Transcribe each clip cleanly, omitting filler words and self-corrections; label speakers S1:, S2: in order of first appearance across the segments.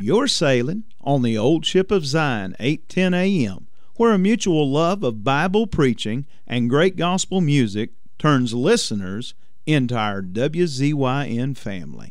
S1: you're sailing on the Old Ship of Zion, 8:10 a.m., where a mutual love of Bible preaching and great gospel music turns listeners into our WZYN family.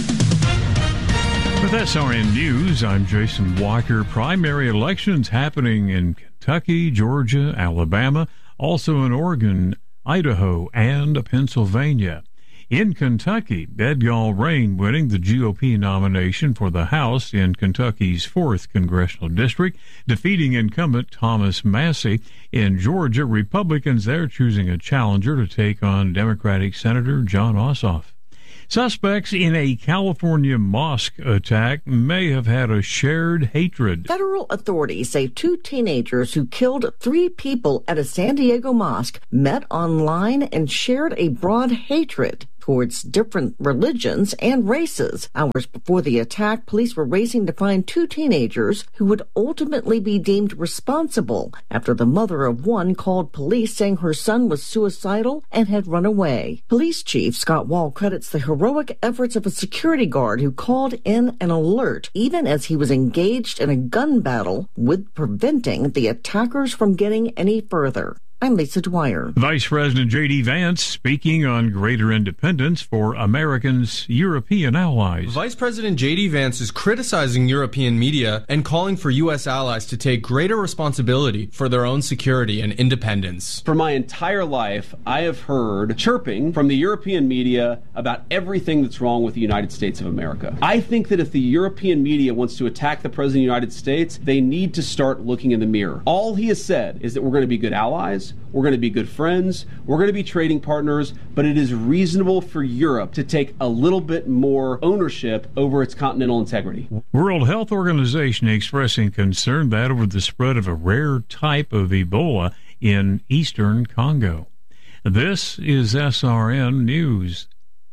S2: With SRN News, I'm Jason Walker. Primary elections happening in Kentucky, Georgia, Alabama, also in Oregon, Idaho, and Pennsylvania. In Kentucky, Ed Gall-Rain winning the GOP nomination for the House in Kentucky's 4th Congressional District, defeating incumbent Thomas Massie. In Georgia, Republicans there choosing a challenger to take on Democratic Senator Jon Ossoff. Suspects in a California mosque attack may have had a shared hatred.
S3: Federal authorities say 2 teenagers who killed 3 people at a San Diego mosque met online and shared a broad hatred towards different religions and races. Hours before the attack, police were racing to find 2 teenagers who would ultimately be deemed responsible after the mother of one called police saying her son was suicidal and had run away. Police Chief Scott Wall credits the heroic efforts of a security guard who called in an alert even as he was engaged in a gun battle with preventing the attackers from getting any further. I'm Lisa Dwyer.
S2: Vice President J.D. Vance speaking on greater independence for Americans' European allies.
S4: Vice President J.D. Vance is criticizing European media and calling for U.S. allies to take greater responsibility for their own security and independence.
S5: For my entire life, I have heard chirping from the European media about everything that's wrong with the United States of America. I think that if the European media wants to attack the President of the United States, they need to start looking in the mirror. All he has said is that we're going to be good allies, we're going to be good friends, we're going to be trading partners, but it is reasonable for Europe to take a little bit more ownership over its continental integrity.
S2: World Health Organization expressing concern that over the spread of a rare type of Ebola in eastern Congo. This is SRN News.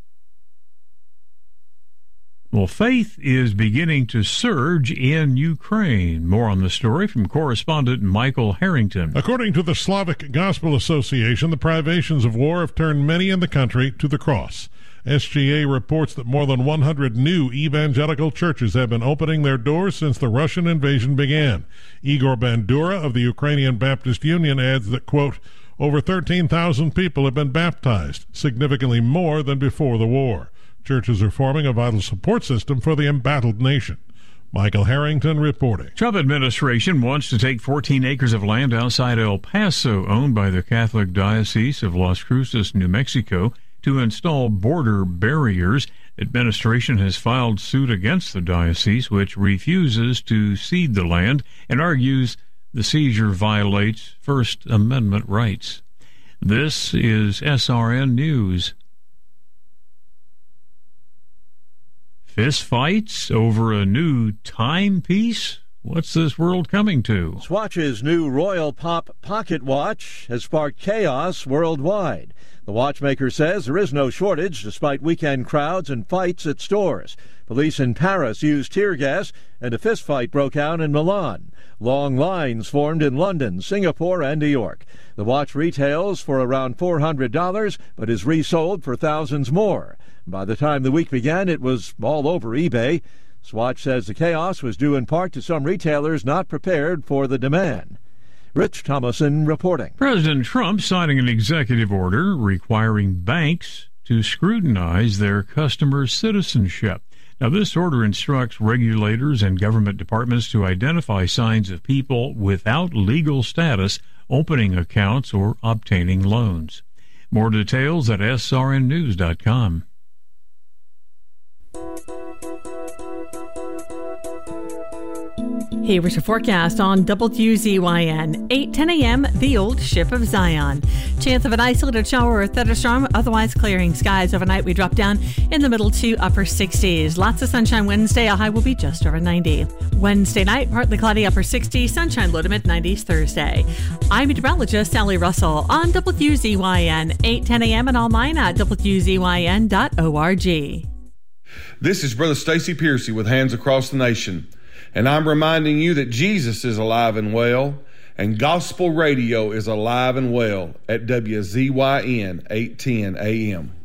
S2: Well, faith is beginning to surge in Ukraine. More on the story from correspondent Michael Harrington.
S6: According to the Slavic Gospel Association, the privations of war have turned many in the country to the cross. SGA reports that more than 100 new evangelical churches have been opening their doors since the Russian invasion began. Igor Bandura of the Ukrainian Baptist Union adds that, quote, over 13,000 people have been baptized, significantly more than before the war. Churches are forming a vital support system for the embattled nation. Michael Harrington reporting.
S2: Trump administration wants to take 14 acres of land outside El Paso, owned by the Catholic Diocese of Las Cruces, New Mexico, to install border barriers. Administration has filed suit against the diocese, which refuses to cede the land and argues the seizure violates First Amendment rights. This is SRN News. Fistfights over a new timepiece? What's this world coming to?
S7: Swatch's new Royal Pop pocket watch has sparked chaos worldwide. The watchmaker says there is no shortage despite weekend crowds and fights at stores. Police in Paris used tear gas and a fistfight broke out in Milan. Long lines formed in London, Singapore, and New York. The watch retails for around $400 but is resold for thousands more. By the time the week began, it was all over eBay. Swatch says the chaos was due in part to some retailers not prepared for the demand. Rich Thomason reporting.
S2: President Trump signing an executive order requiring banks to scrutinize their customers' citizenship. Now, this order instructs regulators and government departments to identify signs of people without legal status opening accounts or obtaining loans. More details at srnnews.com.
S8: Hey, here's your forecast on WZYN. 8:10 a.m., the Old Ship of Zion. Chance of an isolated shower or thunderstorm, otherwise clearing skies overnight. We drop down in the middle to upper 60s. Lots of sunshine Wednesday. A high will be just over 90. Wednesday night, partly cloudy, upper 60s. Sunshine low to mid-90s Thursday. I'm meteorologist Sally Russell on WZYN. 8:10 a.m. and online at WZYN.org.
S9: This is Brother Stacy Piercy with Hands Across the Nation. And I'm reminding you that Jesus is alive and well, and gospel radio is alive and well at WZYN 810 AM.